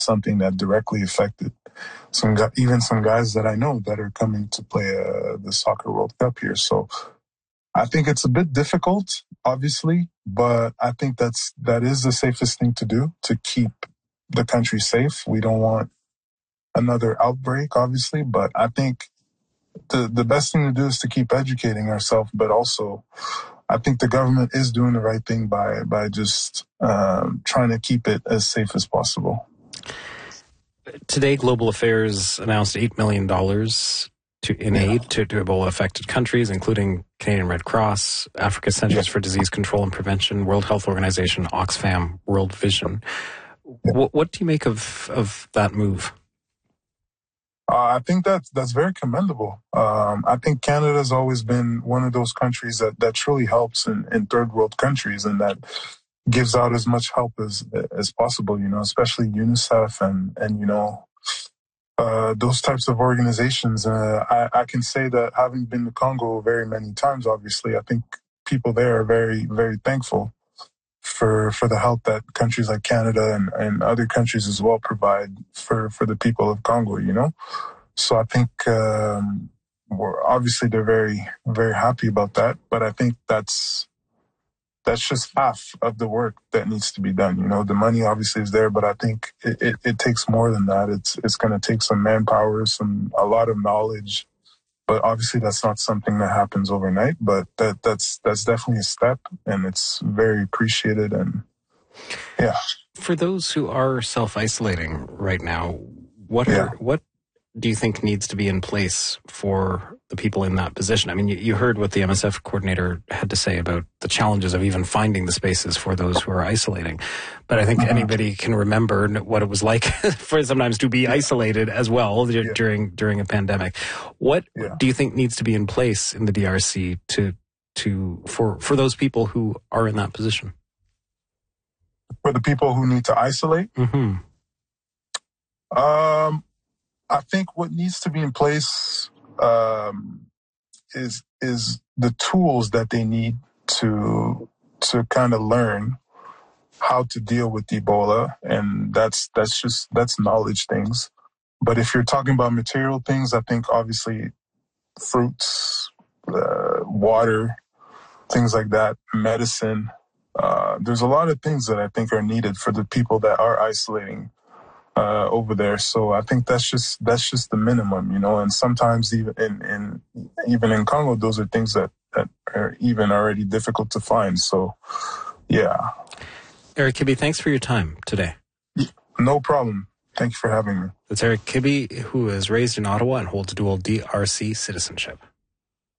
something that directly affected even some guys that I know that are coming to play the Soccer World Cup here. So I think it's a bit difficult, obviously, but I think that is the safest thing to do to keep the country safe. We don't want another outbreak, obviously, but I think the best thing to do is to keep educating ourselves, but also I think the government is doing the right thing by just trying to keep it as safe as possible. Today, Global Affairs announced $8 million in aid to Ebola-affected countries, including Canadian Red Cross, Africa Centers for Disease Control and Prevention, World Health Organization, Oxfam, World Vision. What do you make of that move? I think that's very commendable. I think Canada has always been one of those countries that truly helps in third world countries and that gives out as much help as possible, especially UNICEF and those types of organizations. I can say that having been to Congo very many times, obviously, I think people there are very, very thankful for the help that countries like Canada and other countries as well provide for the people of Congo, So I think obviously they're very, very happy about that. But I think that's just half of the work that needs to be done. The money obviously is there, but I think it takes more than that. It's going to take some manpower, a lot of knowledge. But obviously that's not something that happens overnight, but that's definitely a step, and it's very appreciated. And yeah. For those who are self-isolating right now, what do you think needs to be in place for the people in that position? I mean, you heard what the MSF coordinator had to say about the challenges of even finding the spaces for those who are isolating. But I think anybody can remember what it was like for sometimes to be isolated as well during a pandemic. What do you think needs to be in place in the DRC for those people who are in that position? For the people who need to isolate? Mm-hmm. I think what needs to be in place is the tools that they need to kind of learn how to deal with Ebola, and that's knowledge things. But if you're talking about material things, I think obviously fruits, water, things like that, medicine. There's a lot of things that I think are needed for the people that are isolating over there. So I think that's just the minimum, and sometimes even in Congo, those are things that are even already difficult to find. So, yeah. Eric Kibbe, thanks for your time today. No problem. Thank you for having me. That's Eric Kibbe, who is raised in Ottawa and holds dual DRC citizenship.